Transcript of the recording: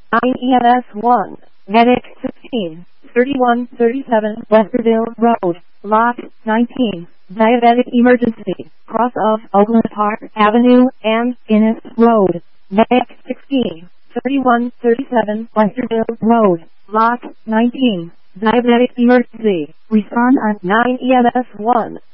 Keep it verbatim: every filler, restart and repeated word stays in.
nine E M S one, Medic sixteen, thirty-one thirty-seven Westerville Road, Lot nineteen, Diabetic Emergency, cross of Oakland Park Avenue and Guinness Road, Medic sixteen, thirty-one thirty-seven Westerville Road, Lot nineteen, Diabetic Emergency, respond on nine E M S one.